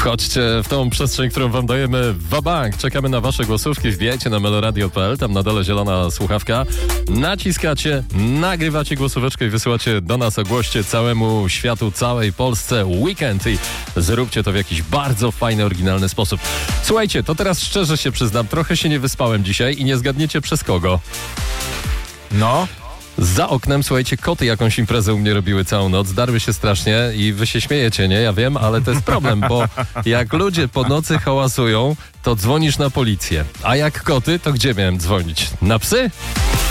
Wchodźcie w tą przestrzeń, którą wam dajemy wabank. Czekamy na wasze głosówki. Wbijajcie na meloradio.pl, tam na dole zielona słuchawka. Naciskacie, nagrywacie głosóweczkę i wysyłacie do nas. Ogłoście całemu światu, całej Polsce weekend i zróbcie to w jakiś bardzo fajny, oryginalny sposób. Słuchajcie, to teraz szczerze się przyznam, trochę się nie wyspałem dzisiaj i nie zgadniecie przez kogo. No. Za oknem, słuchajcie, koty jakąś imprezę u mnie robiły całą noc, darły się strasznie i wy się śmiejecie, nie? Ja wiem, ale to jest problem, bo jak ludzie po nocy hałasują, to dzwonisz na policję. A jak koty, to gdzie miałem dzwonić? Na psy?